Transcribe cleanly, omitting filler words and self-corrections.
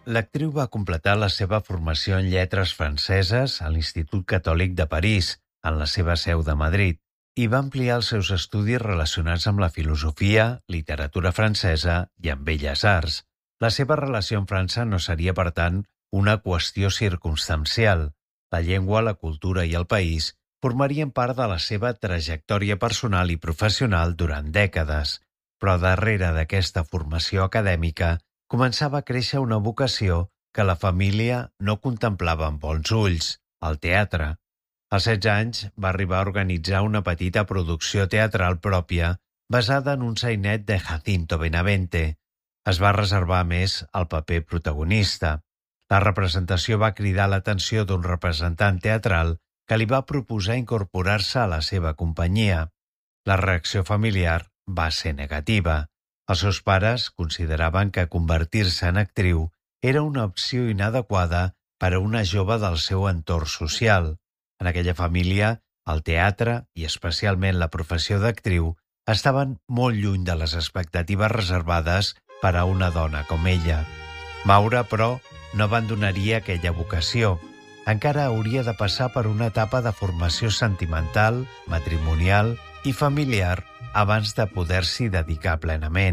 L'actriu va completar la seva formació en lletres franceses a l'Institut Catòlic de París, en la seva seu de Madrid, i va ampliar els seus estudis relacionats amb la filosofia, literatura francesa i amb belles arts. La seva relació amb França no seria, per tant, una qüestió circumstancial. La llengua, la cultura i el país formarien part de la seva trajectòria personal i professional durant dècades, però darrere d'aquesta formació acadèmica començava a créixer una vocació que la família no contemplava amb bons ulls, el teatre. Als 16 anys va arribar a organitzar una petita producció teatral pròpia basada en un sainet de Jacinto Benavente. Es va reservar, a més, el paper protagonista. La representació va cridar l'atenció d'un representant teatral que li va proposar incorporar-se a la seva companyia. La reacció familiar va ser negativa. Els seus pares consideraven que convertir-se en actriu era una opció inadequada per a una jove del seu entorn social. En aquella família, el teatre, i especialment la professió d'actriu, estaven molt lluny de les expectatives reservades per a una dona com ella. Maura, però, no abandonaria aquella vocació. Encara hauria de passar per una etapa de formació sentimental, matrimonial i familiar abans de poder-s'hi dedicar plenament.